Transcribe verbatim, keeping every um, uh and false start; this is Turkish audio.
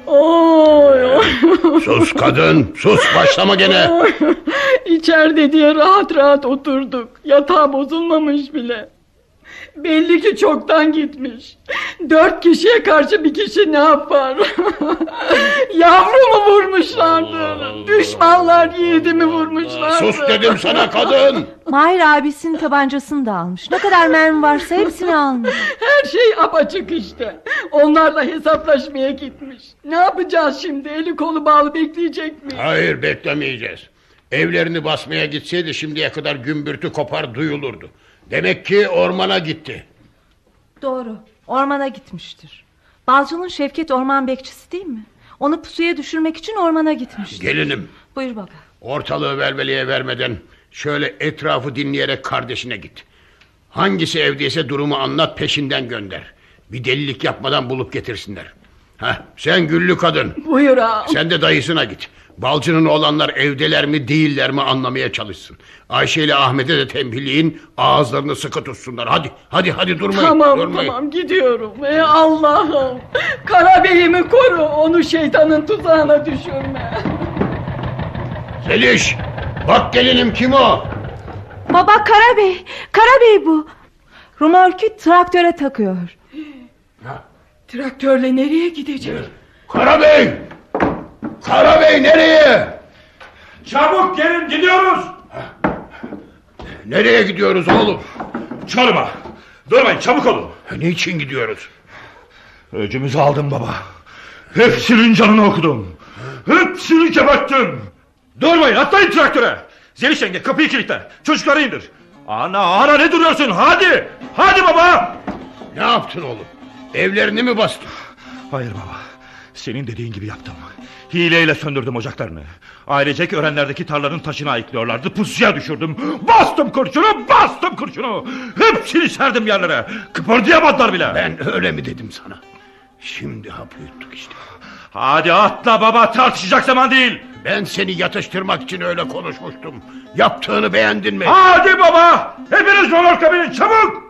Oy, oy. Sus kadın, sus, başlama gene. Oy. İçeride diye rahat rahat oturduk. Yatağı bozulmamış bile. Belli ki çoktan gitmiş. Dört kişiye karşı bir kişi ne yapar? Yavrumu vurmuşlardır. Düşmanlar yiğidimi vurmuşlardır. Sus dedim sana kadın. Mahir abisinin tabancasını da almış. Ne kadar mermi varsa hepsini almış. Her şey apaçık işte. Onlarla hesaplaşmaya gitmiş. Ne yapacağız şimdi? Eli kolu bağlı bekleyecek miyiz? Hayır, beklemeyeceğiz. Evlerini basmaya gitseydi şimdiye kadar gümbürtü kopar duyulurdu. Demek ki ormana gitti. Doğru, ormana gitmiştir. Balcı'nın Şevket orman bekçisi değil mi? Onu pusuya düşürmek için ormana gitmiştir. Gelinim. Buyur baba. Ortalığı velveleye vermeden şöyle etrafı dinleyerek kardeşine git. Hangisi evdeyse durumu anlat, peşinden gönder. Bir delilik yapmadan bulup getirsinler. Heh, sen güllü kadın. Buyur ağam. Sen de dayısına git. Balcının oğlanlar evdeler mi değiller mi anlamaya çalışsın. Ayşe ile Ahmet'e de tembihleyin, ağızlarını sıkı tutsunlar. Hadi hadi hadi durmayın. Tamam durmayın. tamam gidiyorum. Ey Allah'ım. Karabeyimi koru, onu şeytanın tuzağına düşürme. Zeliş, bak gelinim, kim o? Baba, Karabey. Karabey bu. Rumorkü traktöre takıyor. Ha. Traktörle nereye gidecek? Karabey! Karabey nereye? Çabuk gelin, gidiyoruz. Nereye gidiyoruz oğlum? Çorba. Durmayın, çabuk olun. Niçin gidiyoruz? Öcümüzü aldım baba. Hepsinin canını okudum. Hepsini geberttim. Durmayın, atlayın traktöre. Zeliş yenge, kapıyı kilitle. Çocukları indir. Ana ana, ne duruyorsun? Hadi. Hadi baba. Ne yaptın oğlum? Evlerini mi bastın? Hayır baba. Senin dediğin gibi yaptım. Hileyle söndürdüm ocaklarını. Ailecek örenlerdeki tarlanın taşını ayıklıyorlardı. Pusuya düşürdüm. Bastım kurşunu, bastım kurşunu. Hepsini serdim yerlere. Kıpırdayamadılar bile. Ben öyle mi dedim sana? Şimdi hapı yuttuk işte. Hadi atla baba, tartışacak zaman değil. Ben seni yatıştırmak için öyle konuşmuştum. Yaptığını beğendin mi? Hadi baba, hepiniz yol orta binin, çabuk.